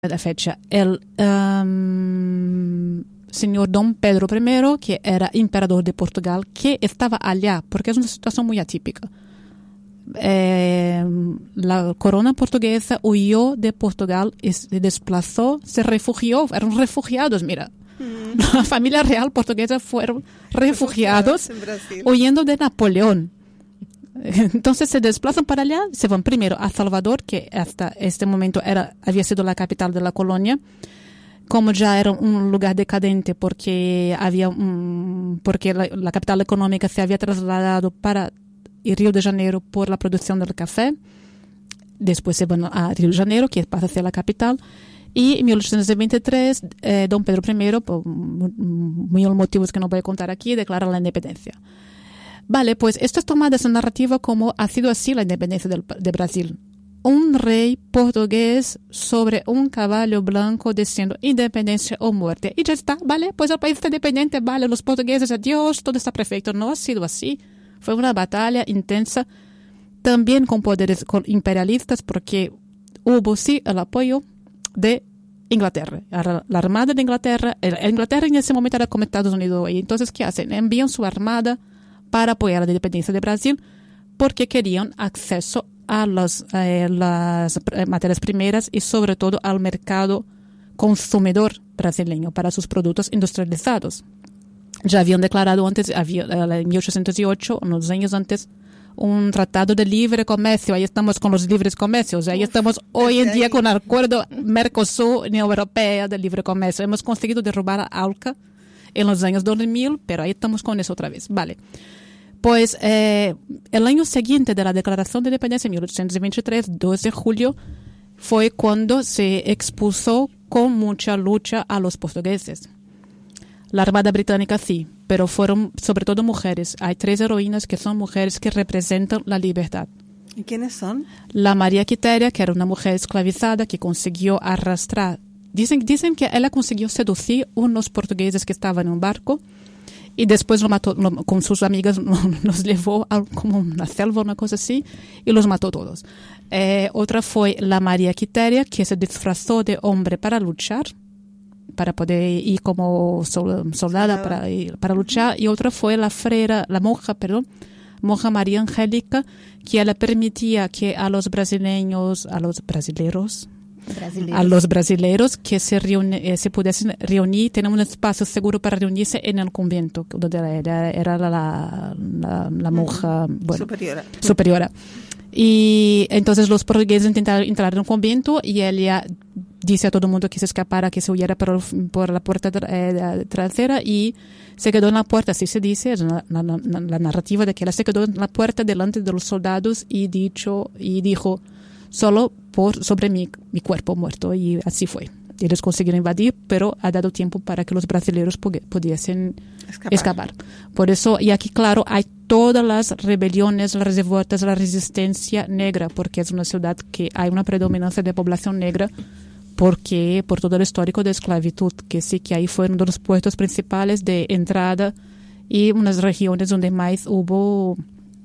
la fecha. El señor Dom Pedro I, que era emperador de Portugal, que estaba allá, porque es una situación muy atípica. La corona portuguesa huyó de Portugal y se desplazó, se refugió, eran refugiados, mira. La familia real portuguesa fueron refugiados huyendo de Napoleón. Entonces se desplazan para allá, se van primero a Salvador, que hasta este momento había sido la capital de la colonia. Como ya era un lugar decadente porque porque la capital económica se había trasladado para Río de Janeiro por la producción del café. Después se van a Río de Janeiro, que pasa a ser la capital. Y en 1823, Dom Pedro I, por mil motivos que no voy a contar aquí, declara la independencia. Vale, pues esto es tomada esa narrativa como ha sido así la independencia de Brasil. Un rey portugués sobre un caballo blanco diciendo independencia o muerte. Y ya está, vale, pues el país está independiente, vale, los portugueses, adiós, todo está perfecto. No ha sido así. Fue una batalla intensa, también con poderes imperialistas, porque hubo sí el apoyo de Inglaterra, la Armada de Inglaterra. Inglaterra en ese momento era como Estados Unidos. Y entonces, ¿qué hacen? Envían su armada para apoyar la independencia de Brasil porque querían acceso a las materias primeras y sobre todo al mercado consumidor brasileño para sus productos industrializados. Ya habían declarado antes, en 1808, unos años antes, un tratado de libre comercio. Ahí estamos con los libres comercios. Ahí estamos hoy en día con el acuerdo Mercosur, Unión Europea de libre comercio. Hemos conseguido derrubar a ALCA en los años 2000, pero ahí estamos con eso otra vez. Vale. Pues el año siguiente de la Declaración de Independencia, en 1823, 2 de julio, fue cuando se expulsó con mucha lucha a los portugueses. La Armada Británica sí, pero fueron sobre todo mujeres. Hay 3 heroínas que son mujeres que representan la libertad. ¿Y quiénes son? La María Quitéria, que era una mujer esclavizada que consiguió arrastrar. Dicen que ella consiguió seducir unos portugueses que estaban en un barco y después lo mató, con sus amigas los llevó a como una selva, una cosa así, y los mató todos. Otra fue la María Quitéria, que se disfrazó de hombre para luchar, para poder ir como soldada para luchar. Y otra fue la monja María Angélica, que ella permitía que a los brasileños que se pudiesen reunir, tener un espacio seguro para reunirse en el convento, donde era la monja superiora. Y entonces los portugueses intentaron entrar en un convento y ella dice a todo el mundo que se escapara, que se huyera por la puerta trasera, y se quedó en la puerta, así se dice, es la narrativa de que ella se quedó en la puerta delante de los soldados y dijo solo sobre mi cuerpo muerto, y así fue. Ellos consiguieron invadir, pero ha dado tiempo para que los brasileños pudiesen escapar. Por eso, y aquí claro, hay todas las rebeliones, las revueltas, la resistencia negra, porque es una ciudad que hay una predominancia de población negra, porque por todo el histórico de esclavitud, que sí que ahí fue uno de los puestos principales de entrada y unas regiones donde más hubo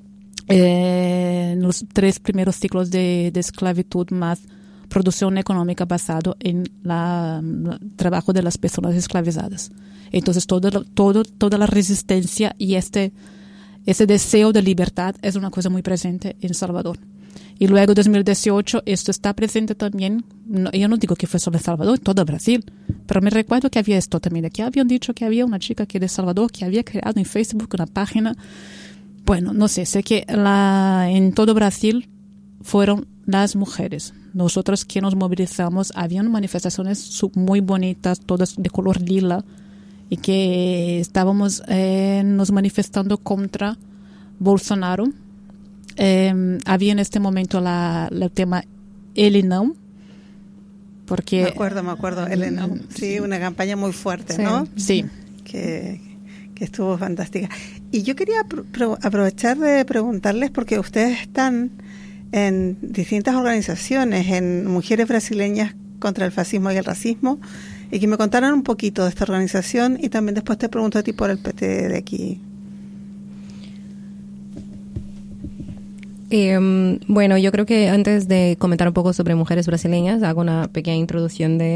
en los 3 primeros ciclos de esclavitud más producción económica basado en el trabajo de las personas esclavizadas. Entonces toda la resistencia y ese deseo de libertad es una cosa muy presente en Salvador. Y luego 2018 esto está presente también, yo no digo que fue solo en Salvador, en todo Brasil, pero me recuerdo que había esto también. Aquí habían dicho que había una chica aquí de Salvador que había creado en Facebook una página. Bueno, no sé que en todo Brasil fueron las mujeres. Nosotros que nos movilizamos, habían manifestaciones muy bonitas, todas de color lila, y que estábamos nos manifestando contra Bolsonaro. Había en este momento el tema Ele Não, porque... Me acuerdo, Ele Não. Sí, una campaña muy fuerte, ¿no? Sí. Que estuvo fantástica. Y yo quería aprovechar de preguntarles, porque ustedes están en distintas organizaciones, en Mujeres Brasileñas contra el Fascismo y el Racismo, y que me contaran un poquito de esta organización, y también después te pregunto a ti por el PT de aquí. Bueno, yo creo que antes de comentar un poco sobre mujeres brasileñas, hago una pequeña introducción de